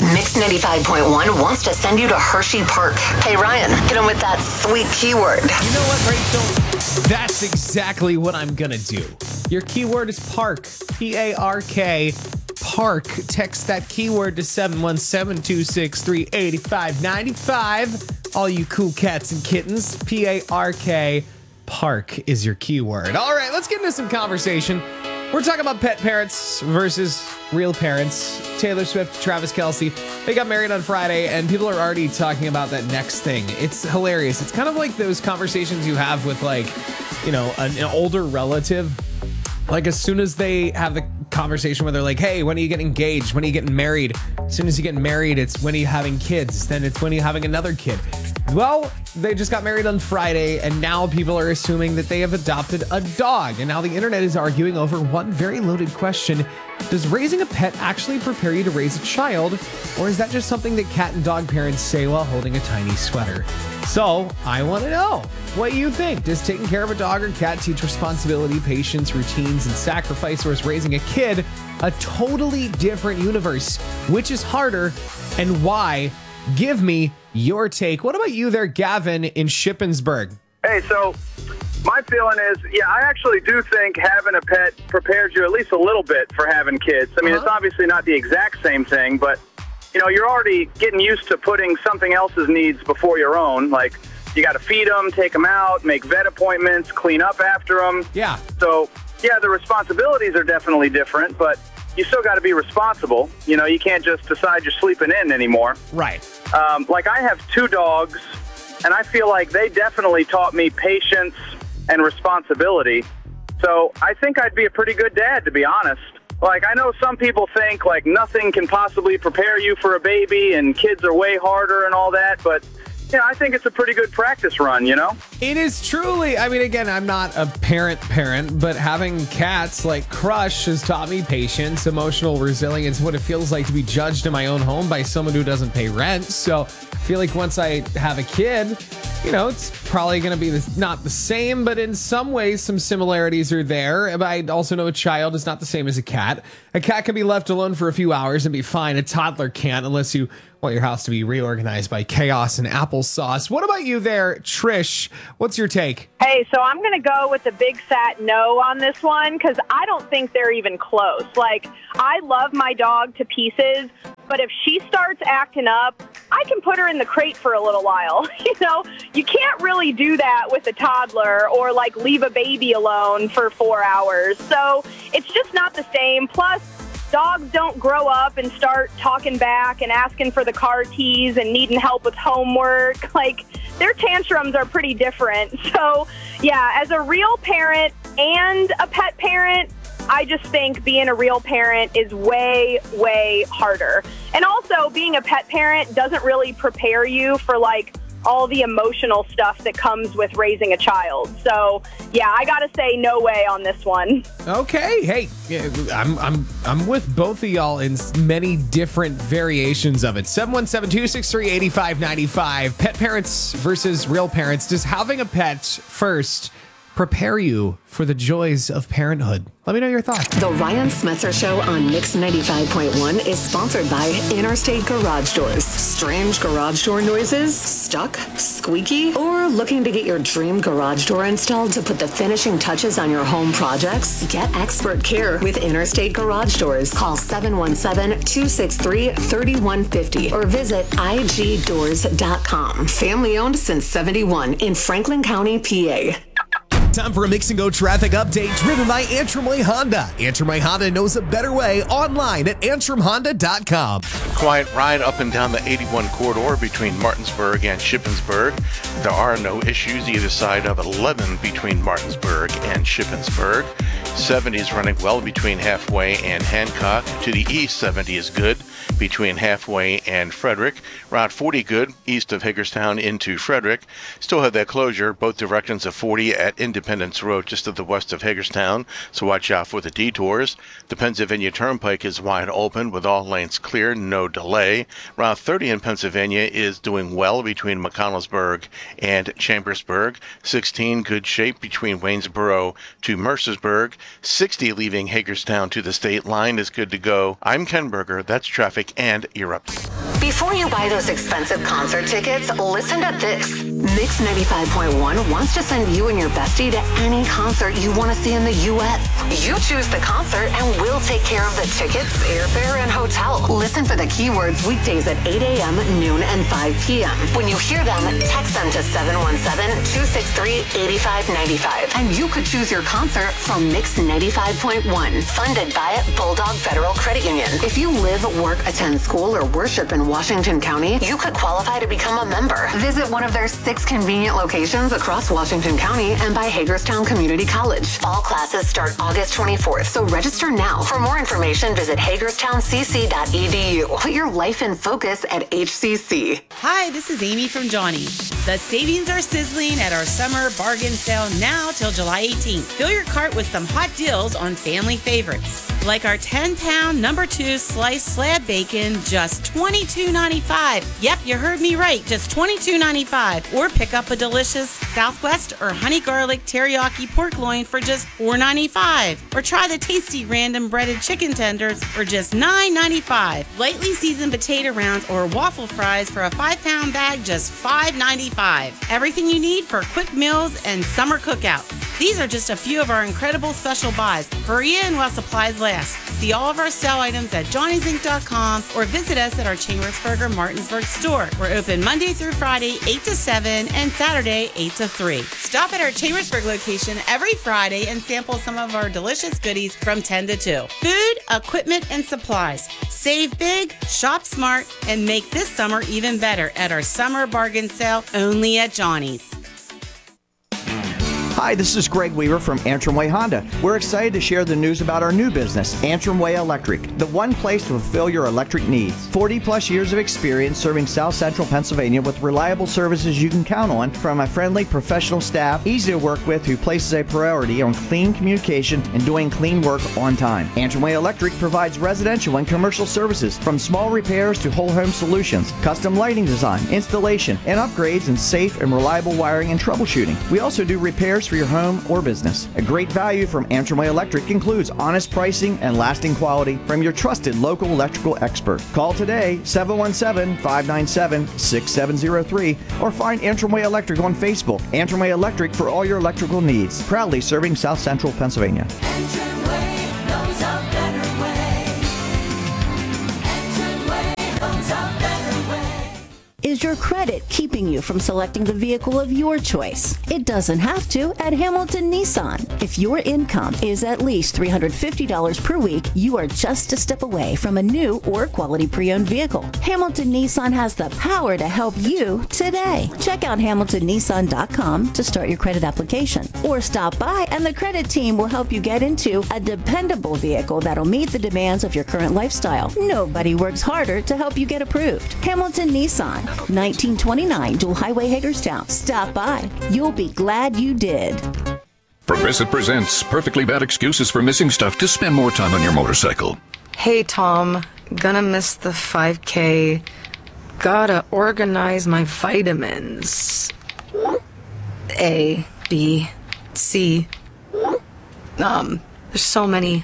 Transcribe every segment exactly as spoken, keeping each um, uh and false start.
Mix ninety-five point one wants to send you to Hershey Park. Hey, Ryan, hit him with that sweet keyword. You know what, Rachel? That's exactly what I'm going to do. Your keyword is park. P A R K. Park. Text that keyword to seven one seven, two six three, eight five nine five. All you cool cats and kittens. P A R K. Park is your keyword. All right, let's get into some conversation. We're talking about pet parents versus real parents. Taylor Swift, Travis Kelce, they got married on Friday, and people are already talking about that next thing. It's hilarious. It's kind of like those conversations you have with, like, you know, an, an older relative. Like, as soon as they have the conversation where they're like, hey, when are you getting engaged? When are you getting married? As soon as you get married, it's when are you having kids? Then it's when are you having another kid? Well, they just got married on Friday, and now people are assuming that they have adopted a dog. And now the internet is arguing over one very loaded question. Does raising a pet actually prepare you to raise a child? Or is that just something that cat and dog parents say while holding a tiny sweater? So I want to know what you think. Does taking care of a dog or cat teach responsibility, patience, routines, and sacrifice? Or is raising a kid a totally different universe? Which is harder and why? Give me your take. What about you there, Gavin in Shippensburg? Hey, so my feeling is, yeah, I actually do think having a pet prepares you at least a little bit for having kids. I mean, uh-huh. It's obviously not the exact same thing, but, you know, you're already getting used to putting something else's needs before your own. Like, you got to feed them, take them out, make vet appointments, clean up after them. Yeah. So, yeah, the responsibilities are definitely different, but you still got to be responsible. You know, you can't just decide you're sleeping in anymore. Right. Um, like, I have two dogs, and I feel like they definitely taught me patience and responsibility. So I think I'd be a pretty good dad, to be honest. Like, I know some people think, like, nothing can possibly prepare you for a baby, and kids are way harder and all that, but yeah, I think it's a pretty good practice run, you know? It is truly. I mean, again, I'm not a parent parent, but having cats like Crush has taught me patience, emotional resilience, what it feels like to be judged in my own home by someone who doesn't pay rent. So I feel like once I have a kid, you know, it's probably going to be the, not the same, but in some ways, some similarities are there. But I also know a child is not the same as a cat. A cat can be left alone for a few hours and be fine. A toddler can't unless you want your house to be reorganized by chaos and applesauce. What about you there, Trish? What's your take? Hey, so I'm going to go with the big fat no on this one because I don't think they're even close. Like, I love my dog to pieces, but if she starts acting up, I can put her in the crate for a little while. You know, you can't really do that with a toddler or, like, leave a baby alone for four hours. So it's just not the same. Plus, dogs don't grow up and start talking back and asking for the car keys and needing help with homework. Like, their tantrums are pretty different. So, yeah, as a real parent and a pet parent, I just think being a real parent is way, way harder. And also, being a pet parent doesn't really prepare you for, like, all the emotional stuff that comes with raising a child. So, yeah, I gotta say no way on this one. Okay, hey, I'm I'm I'm with both of y'all in many different variations of it. seven one seven, two six three, eight five nine five. Pet parents versus real parents. Does having a pet first prepare you for the joys of parenthood? Let me know your thoughts. The Ryan Smetzer Show on Mix ninety-five point one is sponsored by Interstate Garage Doors. Strange garage door noises? Stuck? Squeaky? Or looking to get your dream garage door installed to put the finishing touches on your home projects? Get expert care with Interstate Garage Doors. Call seven one seven, two six three, three one five zero or visit I G doors dot com. Family owned since seventy-one in Franklin County, P A. Time for a Mix and Go traffic update driven by Antrim Way Honda. Antrim Way Honda knows a better way online at antrim honda dot com. Quiet ride up and down the eighty-one corridor between Martinsburg and Shippensburg. There are no issues either side of eleven between Martinsburg and Shippensburg. seventy is running well between Halfway and Hancock. To the east, seventy is good between Halfway and Frederick. Route forty good east of Hagerstown into Frederick. Still have that closure both directions of forty at Independence Road just to the west of Hagerstown, so watch out for the detours. The Pennsylvania Turnpike is wide open with all lanes clear, no delay. Route thirty in Pennsylvania is doing well between McConnellsburg and Chambersburg. sixteen good shape between Waynesboro to Mercersburg. sixty leaving Hagerstown to the state line is good to go. I'm Ken Berger. That's traffic and Europe. Before you buy those expensive concert tickets, listen to this. Mix ninety-five point one wants to send you and your bestie to any concert you want to see in the U S. You choose the concert and we'll take care of the tickets, airfare, and hotel. Listen for the keywords weekdays at eight a.m., noon, and five p.m. When you hear them, text them to seven one seven, two six three, eight five nine five. And you could choose your concert from Mix ninety-five point one, funded by Bulldog Federal Credit Union. If you live, work, attend school, or worship in Washington County, you could qualify to become a member. Visit one of their six convenient locations across Washington County and by Hagerstown Community College. Fall classes start August twenty-fourth, so register now. For more information, visit hagerstown c c dot e d u. Put your life in focus at H C C. Hi, this is Amy from Johnny's. The savings are sizzling at our summer bargain sale now till July eighteenth. Fill your cart with some hot deals on family favorites, like our ten pound number two sliced slab bacon, just twenty-two ninety-five. Yep, you heard me right, just twenty-two ninety-five. Or pick up a delicious Southwest or honey garlic teriyaki pork loin for just four ninety-five. Or try the tasty random breaded chicken tenders for just nine ninety-five. Lightly seasoned potato rounds or waffle fries for a five pound bag, just five ninety-five. Everything you need for quick meals and summer cookouts. These are just a few of our incredible special buys. Hurry in while supplies last. See all of our sale items at johnny's inc dot com or visit us at our Chambersburg or Martinsburg store. We're open Monday through Friday, eight to seven, and Saturday, eight to three. Stop at our Chambersburg location every Friday and sample some of our delicious goodies from ten to two. Food, equipment, and supplies. Save big, shop smart, and make this summer even better at our summer bargain sale only at Johnny's. Hi, this is Greg Weaver from Antrim Way Honda. We're excited to share the news about our new business, Antrim Way Electric, the one place to fulfill your electric needs. forty plus years of experience serving South Central Pennsylvania with reliable services you can count on from a friendly professional staff, easy to work with, who places a priority on clean communication and doing clean work on time. Antrim Way Electric provides residential and commercial services from small repairs to whole home solutions, custom lighting design, installation, and upgrades in safe and reliable wiring and troubleshooting. We also do repairs for your home or business. A great value from Antrim Way Electric includes honest pricing and lasting quality from your trusted local electrical expert. Call today, seven one seven, five nine seven, six seven zero three, or find Antrim Way Electric on Facebook. Antrim Way Electric for all your electrical needs. Proudly serving South Central Pennsylvania. Antrim Way knows a better way. Antrim Way knows a better way. Is your credit keeping you from selecting the vehicle of your choice? It doesn't have to at Hamilton Nissan. If your income is at least three hundred fifty dollars per week, you are just a step away from a new or quality pre-owned vehicle. Hamilton Nissan has the power to help you today. Check out hamilton nissan dot com to start your credit application, or stop by and the credit team will help you get into a dependable vehicle that'll meet the demands of your current lifestyle. Nobody works harder to help you get approved. Hamilton Nissan, nineteen twenty-nine Dual Highway, Hagerstown. Stop by. You'll be glad you did. Progressive presents Perfectly Bad Excuses for Missing Stuff to spend more time on your motorcycle. Hey, Tom. Gonna miss the five K. Gotta organize my vitamins. A, B, C. Um, there's so many.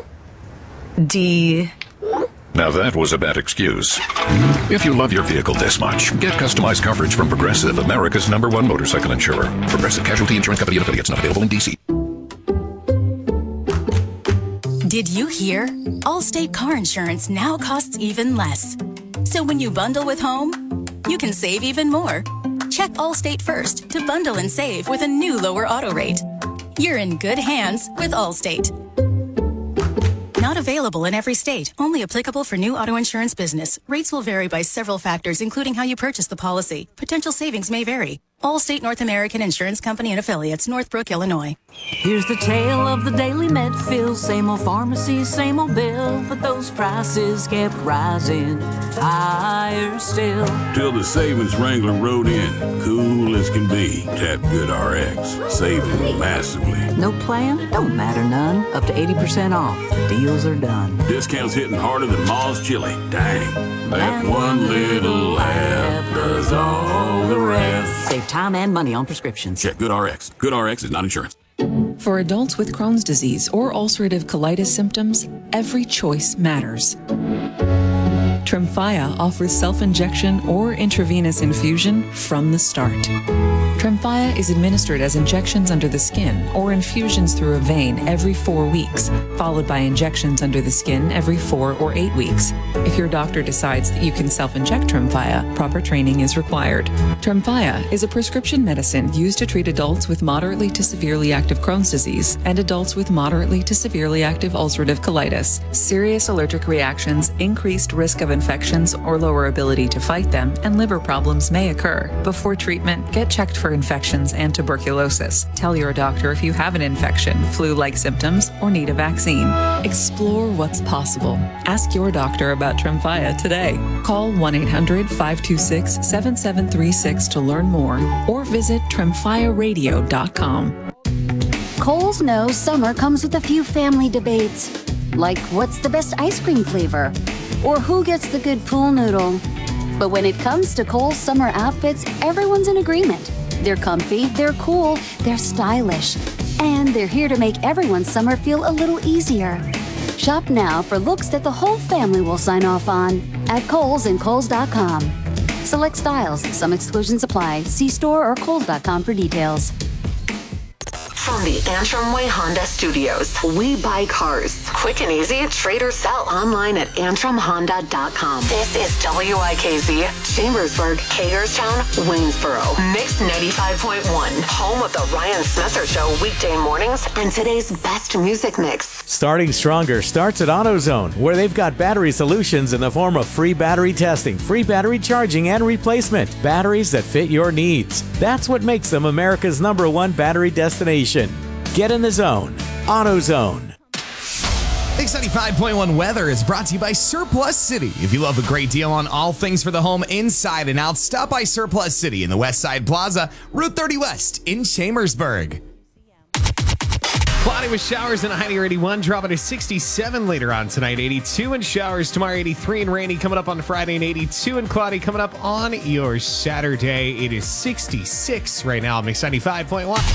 D. Now that was a bad excuse. If you love your vehicle this much, get customized coverage from Progressive, America's number one motorcycle insurer. Progressive Casualty Insurance Company and affiliates, not available in D C. Did you hear? Allstate car insurance now costs even less. So when you bundle with home, you can save even more. Check Allstate first to bundle and save with a new lower auto rate. You're in good hands with Allstate. Not available in every state. Only applicable for new auto insurance business. Rates will vary by several factors, including how you purchase the policy. Potential savings may vary. Allstate North American Insurance Company and affiliates, Northbrook, Illinois. Here's the tale of the daily med fill. Same old pharmacy, same old bill, but those prices kept rising higher still. Till the savings wrangler rode in, cool as can be. Tap GoodRx, saving massively. No plan? Don't matter none. Up to eighty percent off. Deals are done. Discounts hitting harder than Ma's chili. Dang. That one little app does all the rest. Save time and money on prescriptions. Check GoodRx. GoodRx is not insurance. For adults with Crohn's disease or ulcerative colitis symptoms, every choice matters. Tremfya offers self-injection or intravenous infusion from the start. Tremfya is administered as injections under the skin or infusions through a vein every four weeks, followed by injections under the skin every four or eight weeks. If your doctor decides that you can self-inject Tremfya, proper training is required. Tremfya is a prescription medicine used to treat adults with moderately to severely active Crohn's disease and adults with moderately to severely active ulcerative colitis. Serious allergic reactions, increased risk of infections or lower ability to fight them, and liver problems may occur. Before treatment, get checked for infections and tuberculosis. Tell your doctor if you have an infection, flu-like symptoms, or need a vaccine. Explore what's possible. Ask your doctor about Tremfya today. Call one eight hundred, five two six, seven seven three six to learn more or visit tremfya radio dot com. Kohl's knows summer comes with a few family debates, like what's the best ice cream flavor or who gets the good pool noodle. But when it comes to Kohl's summer outfits, everyone's in agreement. They're comfy, they're cool, they're stylish, and they're here to make everyone's summer feel a little easier. Shop now for looks that the whole family will sign off on at Kohl's and Kohl's dot com. Select styles, some exclusions apply. See store or Kohl's dot com for details. From the Antrim Way Honda Studios, we buy cars. Quick and easy, trade or sell online at antrim honda dot com. This is W I K Z, Chambersburg, Hagerstown, Waynesboro. Mix ninety-five point one, home of the Ryan Smetzer Show weekday mornings and today's best music mix. Starting Stronger starts at AutoZone, where they've got battery solutions in the form of free battery testing, free battery charging, and replacement. Batteries that fit your needs. That's what makes them America's number one battery destination. Get in the zone. AutoZone. Mix ninety-five point one weather is brought to you by Surplus City. If you love a great deal on all things for the home inside and out, stop by Surplus City in the West Side Plaza, Route thirty West in Chambersburg. Cloudy with showers and a high near eighty-one, dropping to sixty-seven later on tonight. eighty-two and showers tomorrow, eighty-three and rainy coming up on Friday, and eighty-two and cloudy coming up on your Saturday. It is sixty-six right now. Mix ninety-five point one.